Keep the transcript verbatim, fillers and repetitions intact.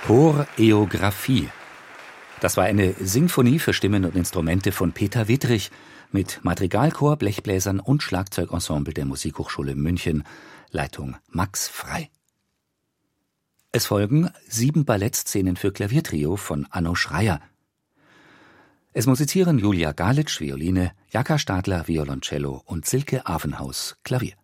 Choreographie. Das war eine Sinfonie für Stimmen und Instrumente von Peter Wittrich mit Madrigalchor, Blechbläsern und Schlagzeugensemble der Musikhochschule München, Leitung Max Frei. Es folgen sieben Ballettszenen für Klaviertrio von Anno Schreyer. Es musizieren Julia Galitsch, Violine, Jaka Stadler, Violoncello und Silke Avenhaus, Klavier.